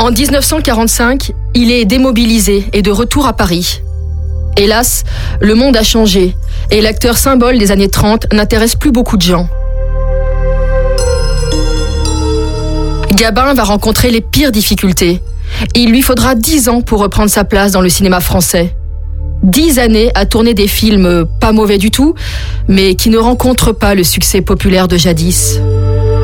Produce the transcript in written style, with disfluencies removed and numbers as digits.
En 1945, il est démobilisé et de retour à Paris. Hélas, le monde a changé et l'acteur symbole des années 30 n'intéresse plus beaucoup de gens. Gabin va rencontrer les pires difficultés. Il lui faudra 10 ans pour reprendre sa place dans le cinéma français. 10 années à tourner des films pas mauvais du tout, mais qui ne rencontrent pas le succès populaire de jadis.